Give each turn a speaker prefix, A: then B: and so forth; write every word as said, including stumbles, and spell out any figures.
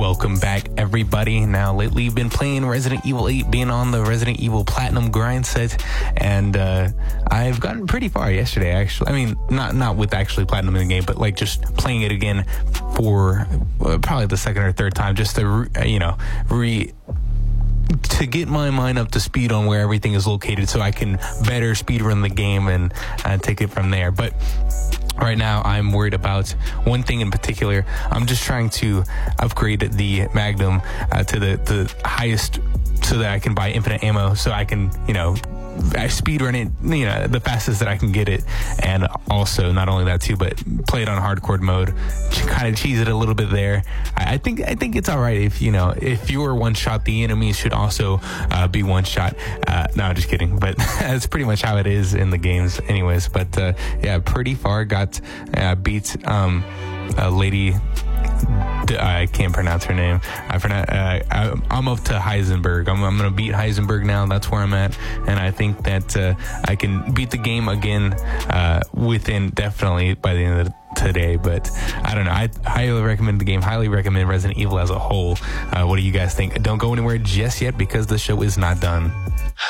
A: Welcome back, everybody. Now, lately, you've been playing Resident Evil eight, being on the Resident Evil Platinum grind set, and uh, I've gotten pretty far yesterday, actually. I mean, not not with actually Platinum in the game, but like just playing it again for uh, probably the second or third time, just to, re- you know, re... to get my mind up to speed on where everything is located so I can better speedrun the game and uh, take it from there. But right now, I'm worried about one thing in particular. I'm just trying to upgrade the Magnum uh, to the, the highest so that I can buy infinite ammo so I can, you know, I speedrun it, you know, the fastest that I can get it. And also, not only that too, but play it on hardcore mode, kind of cheese it a little bit there. I, I think I think it's all right if, you know, if you're one shot, the enemies should also uh, be one shot. Uh, no, just kidding. But that's pretty much how it is in the games anyways. But uh, yeah, pretty far. Got uh, beat um, a lady... I can't pronounce her name. I pronounce, uh, I, I'm up to Heisenberg. I'm, I'm going to beat Heisenberg now. That's where I'm at. And I think that uh, I can beat the game again uh, within definitely by the end of today. But I don't know. I highly recommend the game. Highly recommend Resident Evil as a whole. Uh, what do you guys think? Don't go anywhere just yet because the show is not done.